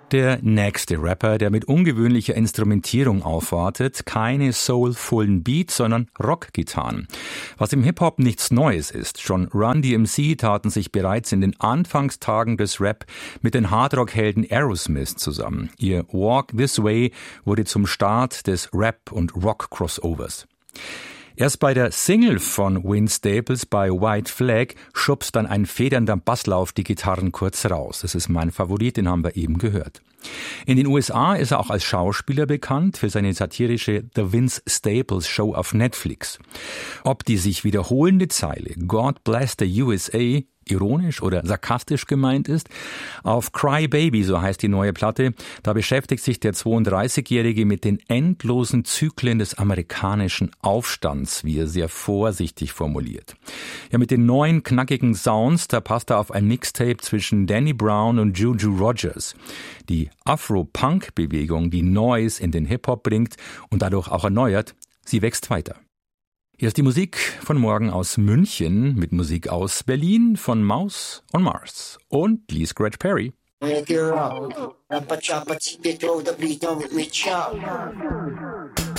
Der nächste Rapper, der mit ungewöhnlicher Instrumentierung aufwartet, keine soulvollen Beats, sondern Rockgitarren. Was im Hip-Hop nichts Neues ist. Schon Run DMC taten sich bereits in den Anfangstagen des Rap mit den Hardrock-Helden Aerosmith zusammen. Ihr Walk This Way wurde zum Start des Rap- und Rock-Crossovers. Erst bei der Single von Vince Staples bei White Flag schubst dann ein federnder Basslauf die Gitarren kurz raus. Das ist mein Favorit, den haben wir eben gehört. In den USA ist er auch als Schauspieler bekannt für seine satirische The Vince Staples Show auf Netflix. Ob die sich wiederholende Zeile God Bless the USA ironisch oder sarkastisch gemeint ist. Auf Cry Baby, so heißt die neue Platte, da beschäftigt sich der 32-Jährige mit den endlosen Zyklen des amerikanischen Aufstands, wie er sehr vorsichtig formuliert. Ja, mit den neuen knackigen Sounds, da passt er auf ein Mixtape zwischen Danny Brown und Juju Rogers. Die Afro-Punk-Bewegung, die Neues in den Hip-Hop bringt und dadurch auch erneuert, sie wächst weiter. Hier ist die Musik von morgen aus München mit Musik aus Berlin von Mouse on Mars und Lee Scratch Perry. Make it rock, rapper chopper, keep it low, the beat don't make me chop.